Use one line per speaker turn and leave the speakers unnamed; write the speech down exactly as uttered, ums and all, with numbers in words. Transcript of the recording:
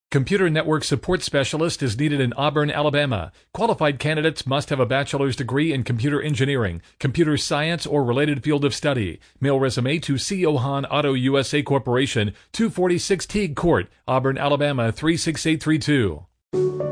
Computer network support specialist is needed in Auburn, Alabama. Qualified candidates must have a bachelor's degree in computer engineering, computer science, or related field of study. Mail resume to C. Ohan Auto U S A Corporation, two forty-six Teague Court, Auburn, Alabama three six eight three two.